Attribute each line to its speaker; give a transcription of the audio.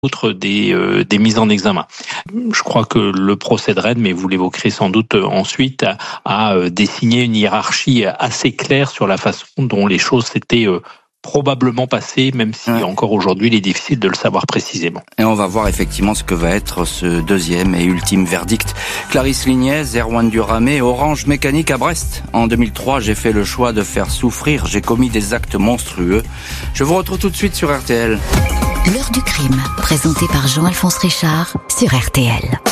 Speaker 1: outre des mises en examen. Je crois que le procès de Rennes, mais vous l'évoquerez sans doute ensuite, a dessiné une hiérarchie assez claire sur la façon dont les choses s'étaient probablement passées, même si encore aujourd'hui il est difficile de le savoir précisément.
Speaker 2: Et on va voir effectivement ce que va être ce deuxième et ultime verdict. Clarisse Lignès, Erwan Duramé, Orange Mécanique à Brest. En 2003, j'ai fait le choix de faire souffrir, j'ai commis des actes monstrueux. Je vous retrouve tout de suite sur RTL.
Speaker 3: L'heure du crime, présenté par Jean-Alphonse Richard sur RTL.